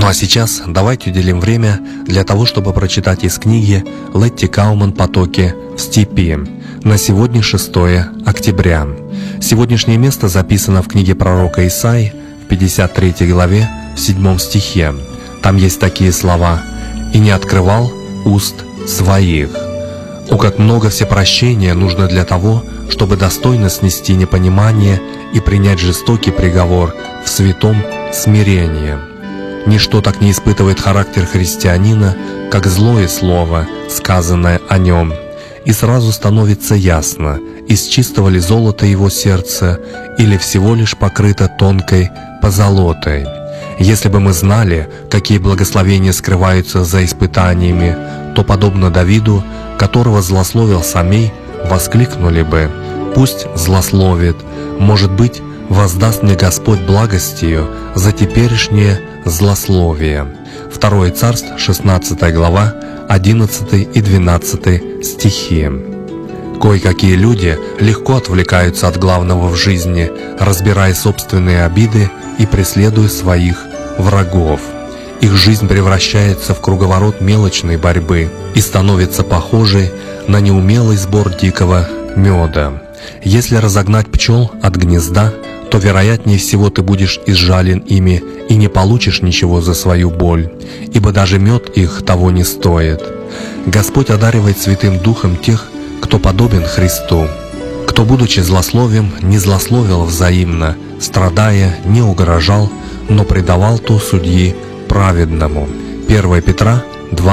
Ну а сейчас давайте уделим время для того, чтобы прочитать из книги Летти Кауман «Потоки в степи» на сегодня 6 октября. Сегодняшнее место записано в книге пророка Исаии в 53 главе в 7 стихе. Там есть такие слова: «И не открывал уст своих». О, как много всепрощения нужно для того, чтобы достойно снести непонимание и принять жестокий приговор в святом смирении. Ничто так не испытывает характер христианина, как злое слово, сказанное о нем. И сразу становится ясно, из чистого ли золота его сердце, или всего лишь покрыто тонкой позолотой. Если бы мы знали, какие благословения скрываются за испытаниями, то, подобно Давиду, которого злословил Самей, воскликнули бы: «Пусть злословит, может быть, воздаст мне Господь благостью за теперешнее злословие». 2 Царств, 16 глава, 11 и 12 стихи. Кое-какие люди легко отвлекаются от главного в жизни, разбирая собственные обиды и преследуя своих врагов. Их жизнь превращается в круговорот мелочной борьбы и становится похожей на неумелый сбор дикого меда. Если разогнать пчел от гнезда, то вероятнее всего ты будешь изжален ими и не получишь ничего за свою боль, ибо даже мед их того не стоит. Господь одаривает Святым Духом тех, кто подобен Христу, кто, будучи злословием, не злословил взаимно, страдая, не угрожал, но предавал то судьи праведному. 1 Петра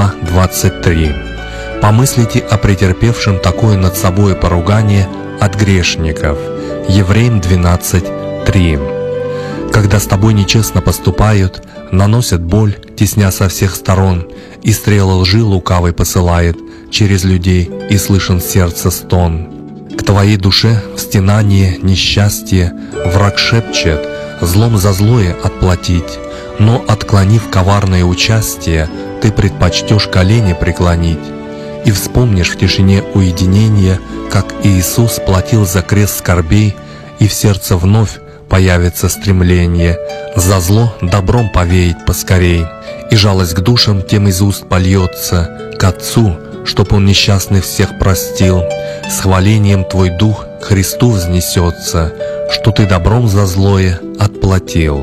2:23. Помыслите о претерпевшем такое над собой поругание от грешников. Евреям 12:3. Когда с тобой нечестно поступают, наносят боль, тесня со всех сторон, и стрелы лжи лукавый посылает через людей, и слышен сердце стон. К твоей душе в стенании несчастье враг шепчет: злом за злое отплатить. Но, отклонив коварное участие, ты предпочтешь колени преклонить. И вспомнишь в тишине уединения, как Иисус платил за крест скорбей, и в сердце вновь появится стремление за зло добром повеять поскорей, и жалость к душам тем из уст польется к Отцу, чтоб Он несчастных всех простил. С хвалением твой дух к Христу взнесется, что ты добром за злое отплатил.